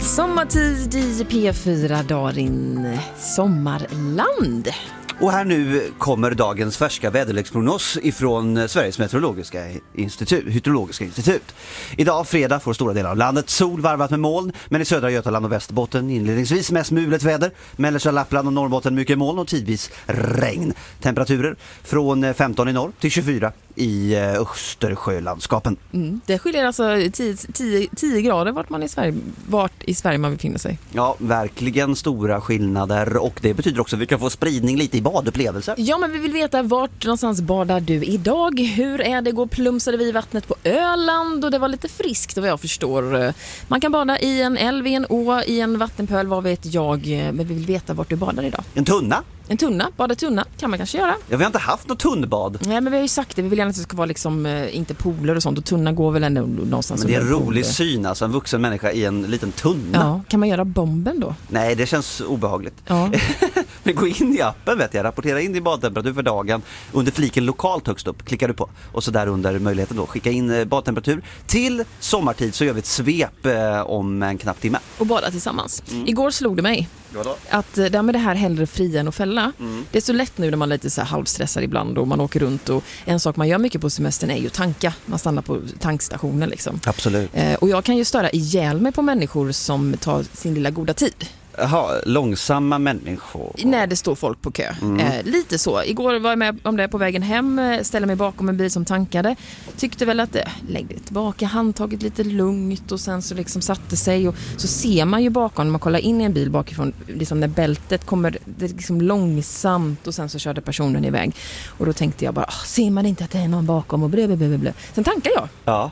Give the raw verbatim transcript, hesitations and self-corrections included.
Sommartid i P fyra, Darin Sommarland. Och här nu kommer dagens färska väderleksprognos ifrån Sveriges meteorologiska institut, hydrologiska institut. Idag fredag får stora delar av landet sol varvat med moln, men i södra Götaland och Västerbotten inledningsvis mest mulet väder. Mellersta Lappland och Norrbotten mycket moln och tidvis regn. Temperaturer från femton i norr till tjugofyra i Östersjölandskapen. Mm, det skiljer alltså tio grader vart man i Sverige, vart i Sverige man befinner sig. Ja, verkligen stora skillnader, och det betyder också att vi kan få spridning lite i badupplevelser. Ja, men vi vill veta vart någonstans badar du idag? Hur är det? Går plumsade vi i vattnet på Öland? Och det var lite friskt vad jag förstår. Man kan bada i en älv, i en å, i en vattenpöl, vad vet jag. Men vi vill veta vart du badar idag. En tunna? En tunna, bada tunna kan man kanske göra. Ja, vi har inte haft något tunnbad. Nej, men vi har ju sagt det. Vi vill gärna att det ska vara liksom, eh, inte pooler och sånt. Och tunna går väl ändå någonstans. Men det är en rolig pooler. syn, alltså en vuxen människa i en liten tunna. Ja, kan man göra bomben då? Nej, det känns obehagligt. Ja. Men gå in i appen, vet jag. Rapportera in din badtemperatur för dagen. Under fliken lokalt högst upp klickar du på. Och så där under möjligheten då skicka in badtemperatur. Till sommartid så gör vi ett svep eh, om en knapp timme. Och bada tillsammans. Mm. Igår slog det mig. Vadå? Att det med det här hellre fria än att fälla. Mm. Det är så lätt nu när man är lite så här halvstressad ibland och man åker runt, och en sak man gör mycket på semestern är ju tanka. Man stannar på tankstationen liksom. Absolut. Eh, och jag kan ju störa ihjäl mig på människor som tar sin lilla goda tid. Jaha, långsamma människor. När det står folk på kö. Mm. Eh, lite så. Igår var jag med om det på vägen hem. Ställde mig bakom en bil som tankade. Tyckte väl att, eh, läggde tillbaka handtaget lite lugnt. Och sen så liksom satte sig. Och så ser man ju bakom, när man kollar in i en bil bakifrån. Liksom när bältet kommer, det är liksom långsamt. Och sen så körde personen iväg. Och då tänkte jag bara, ser man inte att det är någon bakom? Och blö, blö, blö, blö. Sen tankar jag. Ja.